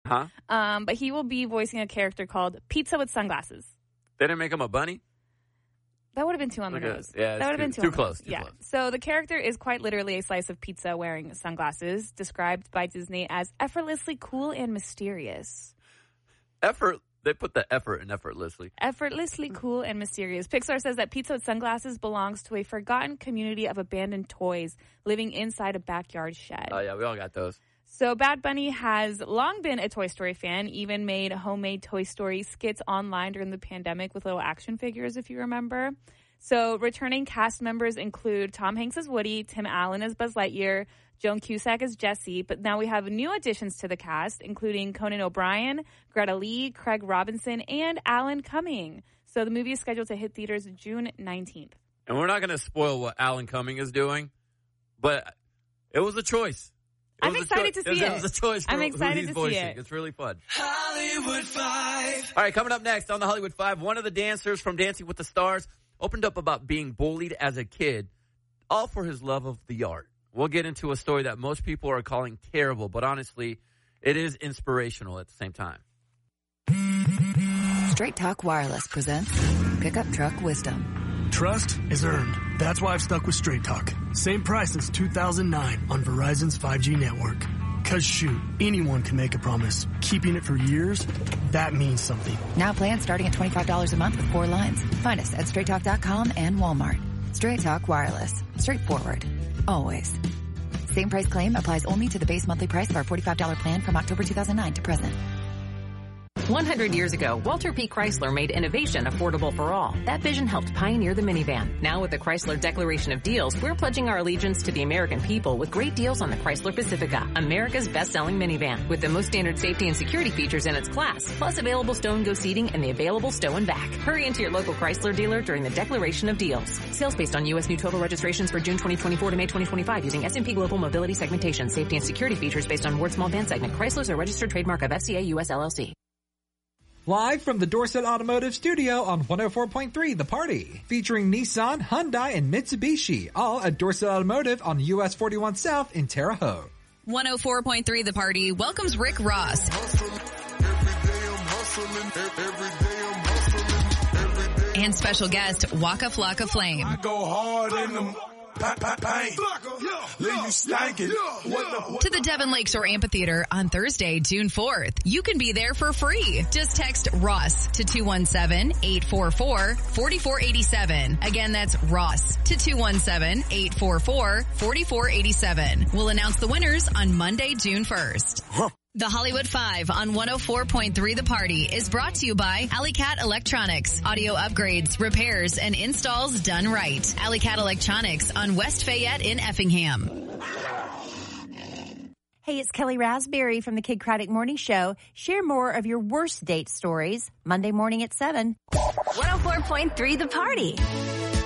Huh? But he will be voicing a character called Pizza with Sunglasses. They didn't make him a bunny? That would have been too on the nose. Yeah, that would have been too close. Too yeah. close. So the character is quite literally a slice of pizza wearing sunglasses, described by Disney as effortlessly cool and mysterious. They put the effort in effortlessly. Effortlessly cool and mysterious. Pixar says that Pizza with Sunglasses belongs to a forgotten community of abandoned toys living inside a backyard shed. Oh, yeah, we all got those. So Bad Bunny has long been a Toy Story fan, even made homemade Toy Story skits online during the pandemic with little action figures, if you remember. So returning cast members include Tom Hanks as Woody, Tim Allen as Buzz Lightyear, Joan Cusack as Jessie, but now we have new additions to the cast, including Conan O'Brien, Greta Lee, Craig Robinson, and Alan Cumming. So the movie is scheduled to hit theaters June 19th. And we're not going to spoil what Alan Cumming is doing, but it was a choice. I'm excited to see it. It was a choice for I'm excited who he's to voicing. see it. It's really fun. Hollywood 5. All right, coming up next on the Hollywood 5, one of the dancers from Dancing with the Stars opened up about being bullied as a kid, all for his love of the art. We'll get into a story that most people are calling terrible, but honestly, it is inspirational at the same time. Straight Talk Wireless presents Pickup Truck Wisdom. Trust is earned. That's why I've stuck with Straight Talk. Same price since 2009 on Verizon's 5G network. Cause shoot, anyone can make a promise. Keeping it for years, that means something. Now plans starting at $25 a month with 4 lines. Find us at straighttalk.com and Walmart. Straight Talk Wireless. Straightforward. Always. Same price claim applies only to the base monthly price of our $45 plan from October 2009 to present. 100 years ago, Walter P. Chrysler made innovation affordable for all. That vision helped pioneer the minivan. Now with the Chrysler Declaration of Deals, we're pledging our allegiance to the American people with great deals on the Chrysler Pacifica, America's best-selling minivan, with the most standard safety and security features in its class, plus available stow and go seating and the available stow and back. Hurry into your local Chrysler dealer during the Declaration of Deals. Sales based on U.S. new total registrations for June 2024 to May 2025 using S&P Global Mobility segmentation. Safety and security features based on Ward Small Van segment. Chrysler's a registered trademark of FCA US LLC. Live from the Dorset Automotive Studio on 104.3 The Party, featuring Nissan, Hyundai, and Mitsubishi, all at Dorset Automotive on US 41 South in Terre Haute. 104.3 The Party welcomes Rick Ross. And special guest, Waka Flocka Flame. I go hard in them. To the Devon Lakeshore Amphitheater on Thursday, June 4th. You can be there for free. Just text Ross to 217-844-4487. Again, that's Ross to 217-844-4487. We'll announce the winners on Monday, June 1st. The Hollywood 5 on 104.3 The Party is brought to you by Alley Cat Electronics. Audio upgrades, repairs, and installs done right. Alley Cat Electronics on West Fayette in Effingham. Hey, it's Kelly Raspberry from the Kid Craddock Morning Show. Share more of your worst date stories Monday morning at 7. 104.3 The Party.